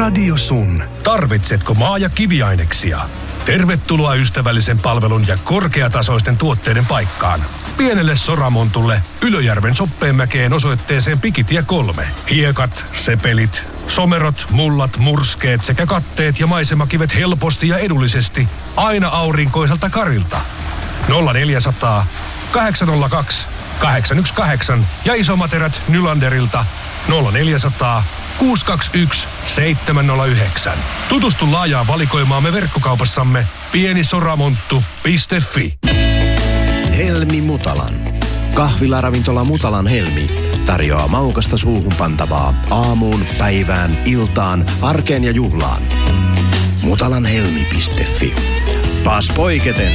Radio Sun. Tarvitsetko maa- ja kiviaineksia? Tervetuloa ystävällisen palvelun ja korkeatasoisten tuotteiden paikkaan. Pienelle Soramontulle Ylöjärven Soppeenmäkeen osoitteeseen Pikitie 3. Hiekat, sepelit, somerot, mullat, murskeet sekä katteet ja maisemakivet helposti ja edullisesti aina aurinkoiselta karilta. 0400 802 818 ja isommat erät Nylanderilta 0400 621 709. Tutustu laajaan valikoimaamme verkkokaupassamme pienisoramonttu.fi. Helmi Mutalan. Kahvilaravintola Mutalan Helmi tarjoaa maukasta suuhun pantavaa aamuun, päivään, iltaan, arkeen ja juhlaan. Mutalanhelmi.fi. Pas poiketen.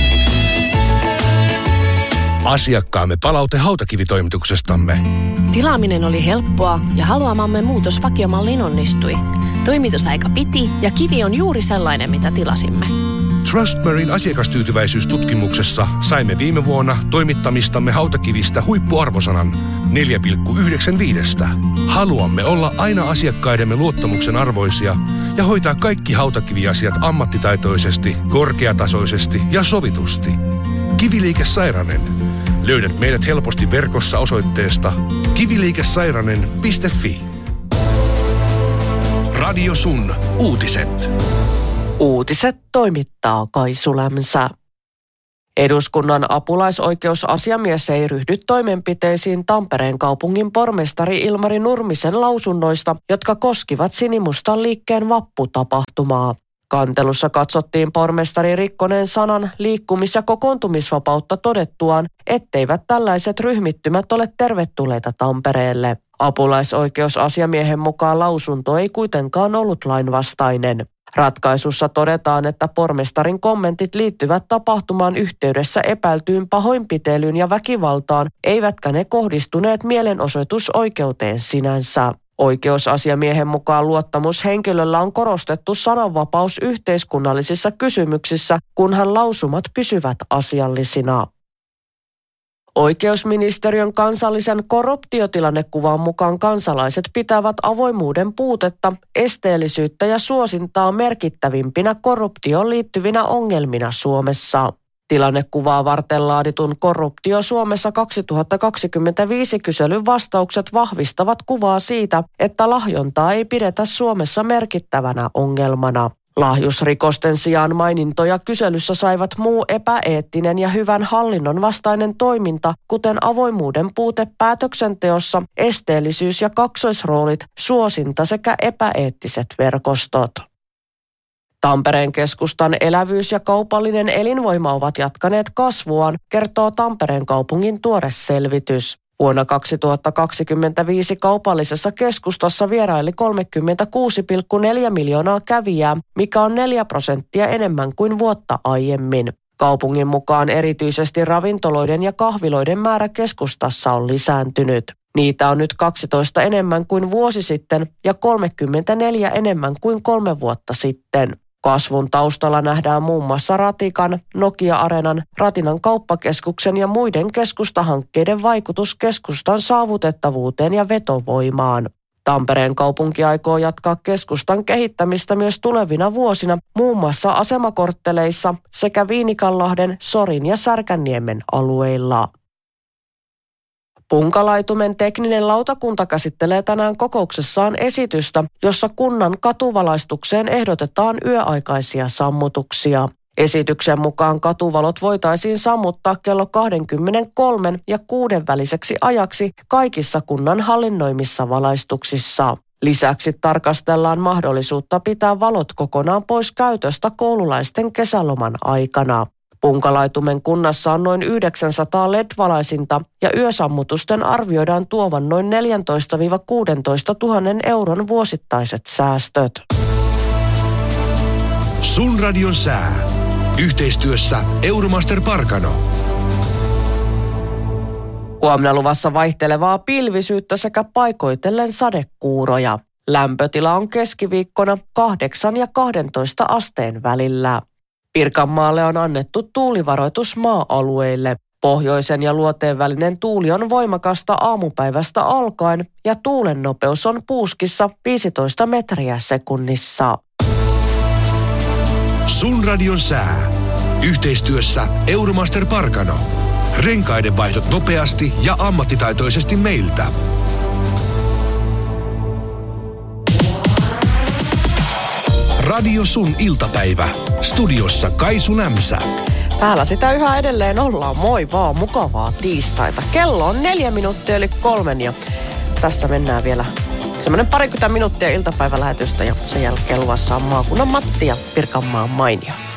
Asiakkaamme palaute hautakivitoimituksestamme. Tilaaminen oli helppoa ja haluamamme muutos vakiomalliin onnistui. Toimitusaika piti ja kivi on juuri sellainen, mitä tilasimme. Trustmarine asiakastyytyväisyystutkimuksessa saimme viime vuonna toimittamistamme hautakivistä huippuarvosanan 4,95. Haluamme olla aina asiakkaidemme luottamuksen arvoisia ja hoitaa kaikki hautakiviasiat ammattitaitoisesti, korkeatasoisesti ja sovitusti. Kiviliike Sairanen. Löydät meidät helposti verkossa osoitteesta kiviliikesairanen.fi. Radio Sun. Uutiset. Uutiset toimittaa Kaisu Lämsä. Eduskunnan apulaisoikeusasiamies ei ryhdy toimenpiteisiin Tampereen kaupungin pormestari Ilmari Nurmisen lausunnoista, jotka koskivat Sinimustan liikkeen vapputapahtumaa. Kantelussa katsottiin pormestari rikkoneen sanan liikkumis- ja kokoontumisvapautta todettuaan, etteivät tällaiset ryhmittymät ole tervetulleita Tampereelle. Apulaisoikeusasiamiehen mukaan lausunto ei kuitenkaan ollut lainvastainen. Ratkaisussa todetaan, että pormestarin kommentit liittyvät tapahtumaan yhteydessä epäiltyyn pahoinpitelyyn ja väkivaltaan, eivätkä ne kohdistuneet mielenosoitusoikeuteen sinänsä. Oikeusasiamiehen mukaan luottamushenkilöllä on korostettu sananvapaus yhteiskunnallisissa kysymyksissä, kunhan lausumat pysyvät asiallisina. Oikeusministeriön kansallisen korruptiotilannekuvan mukaan kansalaiset pitävät avoimuuden puutetta, esteellisyyttä ja suosintaa merkittävimpinä korruptioon liittyvinä ongelmina Suomessa. Tilannekuvaa varten laaditun Korruptio Suomessa 2025 kyselyn vastaukset vahvistavat kuvaa siitä, että lahjontaa ei pidetä Suomessa merkittävänä ongelmana. Lahjusrikosten sijaan mainintoja kyselyssä saivat muu epäeettinen ja hyvän hallinnon vastainen toiminta, kuten avoimuuden puute päätöksenteossa, esteellisyys ja kaksoisroolit, suosinta sekä epäeettiset verkostot. Tampereen keskustan elävyys ja kaupallinen elinvoima ovat jatkaneet kasvuaan, kertoo Tampereen kaupungin tuore selvitys. Vuonna 2025 kaupallisessa keskustassa vieraili 36,4 miljoonaa kävijää, mikä on 4% enemmän kuin vuotta aiemmin. Kaupungin mukaan erityisesti ravintoloiden ja kahviloiden määrä keskustassa on lisääntynyt. Niitä on nyt 12 enemmän kuin vuosi sitten ja 34 enemmän kuin 3 vuotta sitten. Kasvun taustalla nähdään muun muassa Ratikan, Nokia-areenan, Ratinan kauppakeskuksen ja muiden keskustahankkeiden vaikutus keskustan saavutettavuuteen ja vetovoimaan. Tampereen kaupunki aikoo jatkaa keskustan kehittämistä myös tulevina vuosina, muun muassa asemakortteleissa sekä Viinikanlahden, Sorin ja Särkänniemen alueilla. Punkalaitumen tekninen lautakunta käsittelee tänään kokouksessaan esitystä, jossa kunnan katuvalaistukseen ehdotetaan yöaikaisia sammutuksia. Esityksen mukaan katuvalot voitaisiin sammuttaa kello 23 ja 6 väliseksi ajaksi kaikissa kunnan hallinnoimissa valaistuksissa. Lisäksi tarkastellaan mahdollisuutta pitää valot kokonaan pois käytöstä koululaisten kesäloman aikana. Punkalaitumen kunnassa on noin 900 LED-valaisinta ja yösammutusten arvioidaan tuovan noin 14 000–16 000 euron vuosittaiset säästöt. Sun radion sää. Yhteistyössä Euromaster Parkano. Huomenna luvassa vaihtelevaa pilvisyyttä sekä paikoitellen sadekuuroja. Lämpötila on keskiviikkona 8 ja 12 asteen välillä. Pirkanmaalle on annettu tuulivaroitus maa-alueille. Pohjoisen ja luoteen välinen tuuli on voimakasta aamupäivästä alkaen ja tuulen nopeus on puuskissa 15 metriä sekunnissa. Sun radion sää. Yhteistyössä Euromaster Parkano. Renkaiden vaihdot nopeasti ja ammattitaitoisesti meiltä. Radio Sun iltapäivä. Studiossa Kaisu Nämsä. Täällä sitä yhä edelleen ollaan. Moi vaan, mukavaa tiistaita. Kello on 4 minuuttia yli 3 ja tässä mennään vielä semmoinen 20 minuuttia iltapäivälähetystä ja sen jälkeen luvassa on maakunnan Matti ja Pirkanmaan Mainio.